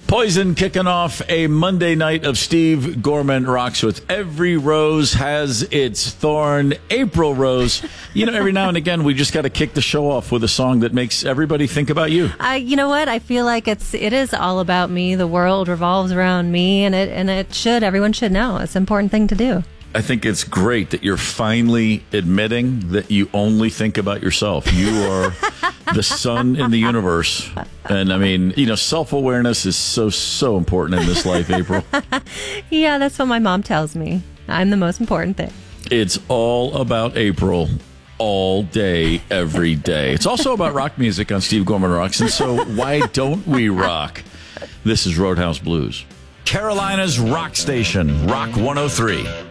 Poison kicking off a Monday night of Steve Gorman Rocks with Every Rose Has Its Thorn. April Rose. You know, every now and again, we just got to kick the show off with a song that makes everybody think about you. You know what? I feel like it is all about me. The world revolves around me, and everyone should know. It's an important thing to do. I think it's great that you're finally admitting that you only think about yourself. You are the sun in the universe. And I mean, you know, self-awareness is so important in this life, April. Yeah, that's what my mom tells me. I'm the most important thing. It's all about April all day, every day. It's also about rock music on Steve Gorman Rocks. And so why don't we rock? This is Roadhouse Blues. Carolina's rock station, Rock 103.